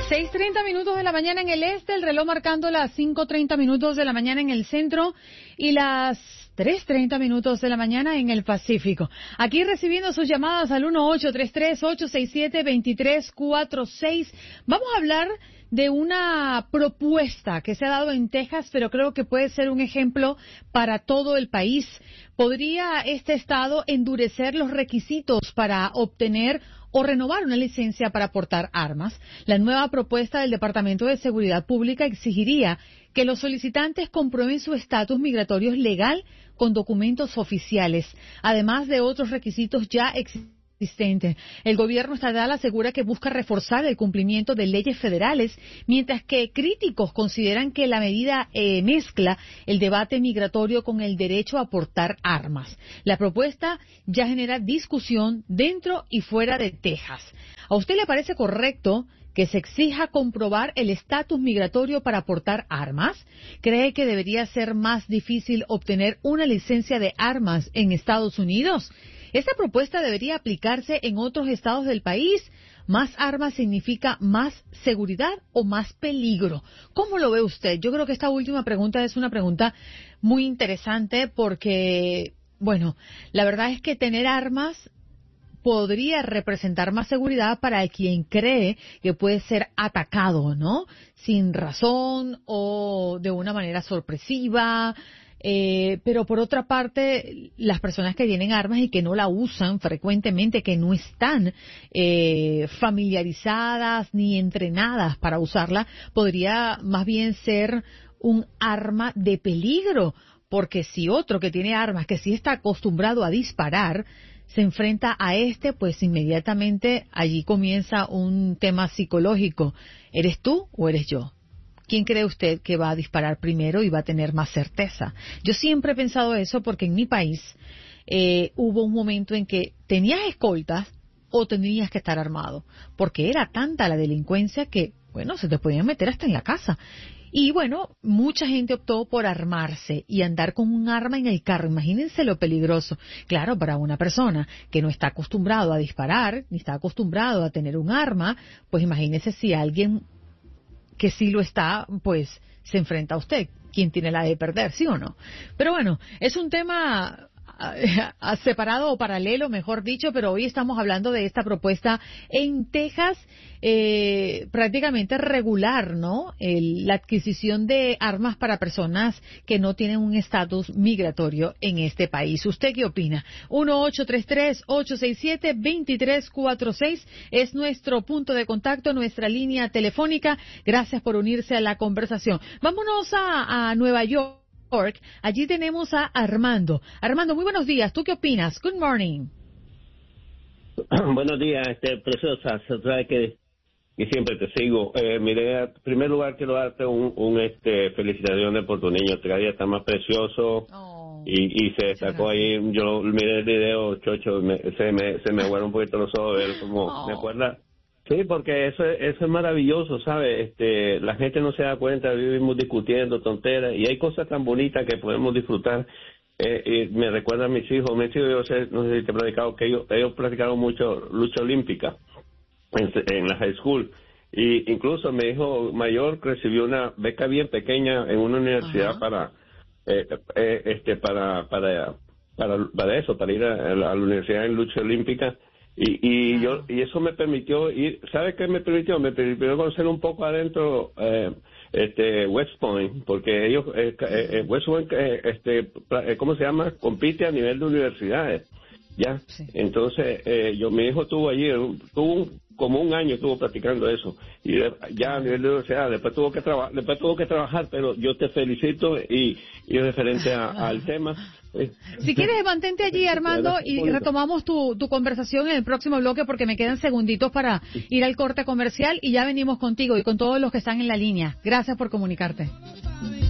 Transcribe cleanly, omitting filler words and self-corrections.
6:30 de la mañana en el este, el reloj marcando las 5:30 de la mañana en el centro y las 3:30 de la mañana en el Pacífico. Aquí recibiendo sus llamadas al 1-833-867-2346. Vamos a hablar de una propuesta que se ha dado en Texas, pero creo que puede ser un ejemplo para todo el país. ¿Podría este estado endurecer los requisitos para obtener o renovar una licencia para portar armas? La nueva propuesta del Departamento de Seguridad Pública exigiría que los solicitantes comprueben su estatus migratorio legal con documentos oficiales, además de otros requisitos ya existentes. El gobierno estatal asegura que busca reforzar el cumplimiento de leyes federales, mientras que críticos consideran que la medida mezcla el debate migratorio con el derecho a portar armas. La propuesta ya genera discusión dentro y fuera de Texas. ¿A usted le parece correcto que se exija comprobar el estatus migratorio para portar armas? ¿Cree que debería ser más difícil obtener una licencia de armas en Estados Unidos? ¿Esta propuesta debería aplicarse en otros estados del país? ¿Más armas significa más seguridad o más peligro? ¿Cómo lo ve usted? Yo creo que esta última pregunta es una pregunta muy interesante porque, bueno, la verdad es que tener armas podría representar más seguridad para quien cree que puede ser atacado, ¿no? Sin razón o de una manera sorpresiva. Pero por otra parte, las personas que tienen armas y que no la usan frecuentemente, que no están familiarizadas ni entrenadas para usarla, podría más bien ser un arma de peligro, porque si otro que tiene armas, que sí está acostumbrado a disparar, se enfrenta a pues inmediatamente allí comienza un tema psicológico. ¿Eres tú o eres yo? ¿Quién cree usted que va a disparar primero y va a tener más certeza? Yo siempre he pensado eso porque en mi país hubo un momento en que tenías escoltas o tenías que estar armado, porque era tanta la delincuencia que, bueno, se te podían meter hasta en la casa. Y bueno, mucha gente optó por armarse y andar con un arma en el carro. Imagínense lo peligroso. Claro, para una persona que no está acostumbrado a disparar, ni está acostumbrado a tener un arma, pues imagínense si alguien que sí lo está, pues se enfrenta a usted. ¿Quién tiene la de perder, sí o no? Pero bueno, es un tema separado o paralelo, mejor dicho, pero hoy estamos hablando de esta propuesta en Texas, prácticamente regular, ¿no? La adquisición de armas para personas que no tienen un estatus migratorio en este país. ¿Usted qué opina? 1-833-867-2346 es nuestro punto de contacto, nuestra línea telefónica. Gracias por unirse a la conversación. Vámonos a Nueva York. Allí tenemos a Armando. Armando, muy buenos días. ¿Tú qué opinas? Good morning. Buenos días, preciosa. Sabes que siempre te sigo. Mire, en primer lugar quiero darte un felicitaciones por tu niño. Cada día está más precioso. Y se destacó ahí. Yo miré el video, chocho, se me aguaron un poquito los ojos de ver cómo me acuerda. Sí, porque eso es maravilloso, ¿sabes? La gente no se da cuenta, vivimos discutiendo tonteras y hay cosas tan bonitas que podemos disfrutar. Y me recuerda a mis hijos, yo no sé si te he platicado que ellos practicaron mucho lucha olímpica en la high school. Y incluso mi hijo mayor recibió una beca bien pequeña en una universidad para eso, para ir a la universidad en lucha olímpica. Y eso me permitió ir. ¿Sabe qué me permitió? Me permitió conocer un poco adentro West Point, porque ellos West Point ¿cómo se llama? Compite a nivel de universidades, ya. Sí. Entonces mi hijo estuvo allí, como un año estuvo practicando eso y ya a nivel de universidad. Después tuvo que trabajar, pero yo te felicito y referente al tema. Si quieres, mantente allí, Armando, y retomamos tu conversación en el próximo bloque porque me quedan segunditos para ir al corte comercial y ya venimos contigo y con todos los que están en la línea. Gracias por comunicarte.